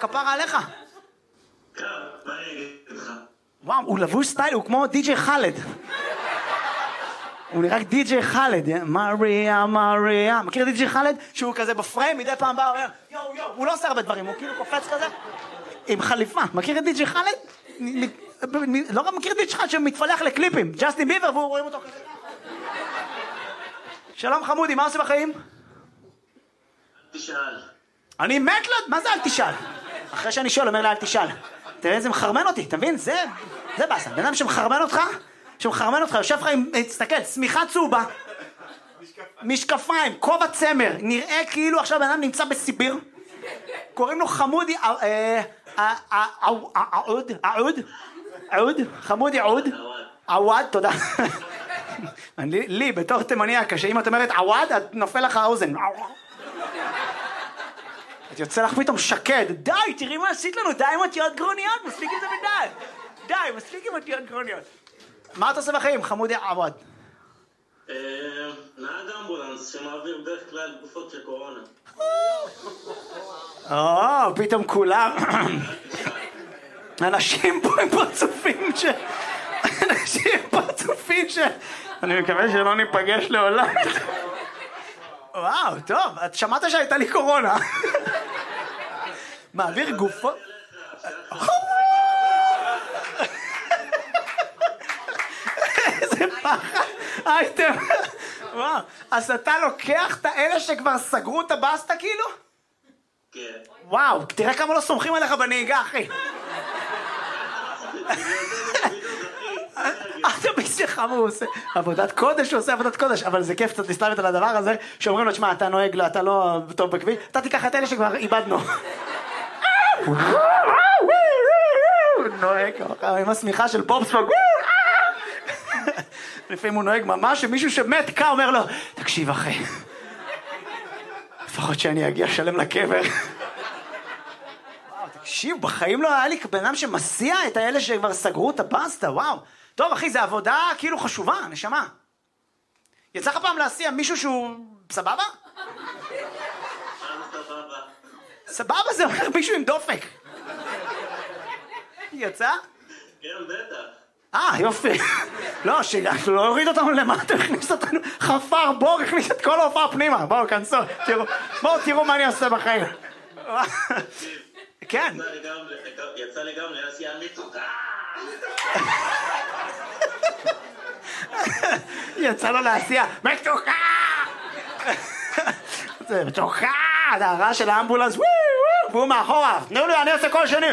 כפרה עליך. מה אני אגיד לך? וואו, הוא לבוש סטייל, הוא כמו די.ג'יי חאלד. הוא נראה די.ג'יי חאלד, מריה, מריה. מכיר די.ג'יי חאלד? שהוא כזה בפריים, מדי פעם בא, אומר, יו, יו, הוא לא עושה הרבה דברים, הוא כאילו קופץ כזה, עם חליפה. מכיר את די.ג'יי חאלד? לא רק מכיר את די.ג'יי חאלד שמתפלח לקליפים, ג'סטין ביבר, והוא רואים אותו כזה. שלום חמודי, מה עושה בחיים? תשאל. אני מת לו, מה זה אל תשאל? אחרי שאני שואל, אומר לה אל תשאל. תראה איזה מחרמן אותי, אתה מבין? זה בסה. בן אדם שמחרמן אותך, יושב לך עם, תסתכל, שמיכה צהובה, משקפיים, כובע צמר, נראה כאילו עכשיו בן אדם נמצא בסיביר, קוראים לו חמודי, עוד, חמודי עוד, עווד, תודה. לי, בתור תימניה, שאם את אומרת עווד, את נופל לך האוזן. את יוצא לך פתאום שקד, די, תראי מה עשית לנו, די עם אותיות גרוניות, מספיק עם זה די, מספיק עם אותיות גרוניות. מה אתה עושה בחיים, חמודי עווד? נהג אמבולנס שמעביר בדרך כלל תקופות של קורונה. פתאום כולם, אנשים פה עם פרצופים אני מקווה שלא ניפגש לעולם. וואו, טוב, את שמעת שהייתה לי קורונה. מעביר גופות. איזה פחד. אייטם. וואו, אז אתה לוקח את האלה שכבר סגרו את הבסטה כאילו? כן. וואו, תראה כמה לא סומכים עליך בנהיגה, אחי. אתה בשבילך מה הוא עושה? עבודת קודש, הוא עושה עבודת קודש, אבל זה כיף קצת להסתלבט על הדבר הזה, שאומרים לו, תשמע, אתה נוהג, אתה לא טוב בכביש, אתה תיקח את אלה שכבר איבדנו. נוהג, עם השמיכה של בובספוג. לפעמים הוא נוהג ממש, שמישהו שמת קה אומר לו, תקשיב אחי, לפחות שאני אגיע שלם לקבר. וואו, תקשיב, בחיים לא היה לי בן אדם שמסיע את האלה שכבר סגרו את הבסטה, וואו. טוב אחי, זה עבודה כאילו חשובה, נשמה. יצא לך פעם להסיע מישהו שהוא סבבה? סבבה זה אומר מישהו עם דופק. יצא? כן, בטח. יופי. לא, שלא הוריד אותנו למטה, הכניס אותנו, חפר בור, הכניס את כל ההופעה פנימה. בואו, כנסו, תראו מה אני עושה בחיים. כן. יצא לי גם להסיע מתוקה. יצא לו להסיע מתוקה. זה מתוקה, זה הרעש של האמבולנס, והוא מאחורה, תנו לי, אני עושה כל שני.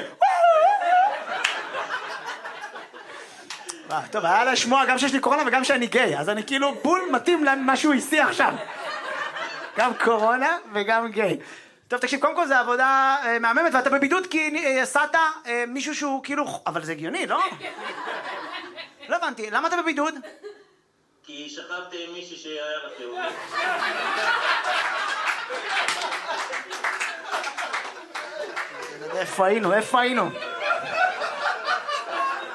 טוב, היה לשמוע גם שיש לי קורונה וגם שאני גיי, אז אני כאילו בול מתאים למה שהוא הסיע עכשיו. גם קורונה וגם גיי. טוב, תקשיב, קודם כל זה עבודה מהממת, ואתה בבידוד כי עשת מישהו שהוא כאילו, אבל זה הגיוני, לא? לא הבנתי, למה אתה בבידוד? כי שכבתי עם מישהי שהיה לך יהודי. איפה היינו?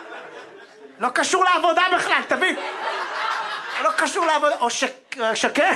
לא קשור לעבודה בכלל, תבין? לא קשור לעבודה, או שקט.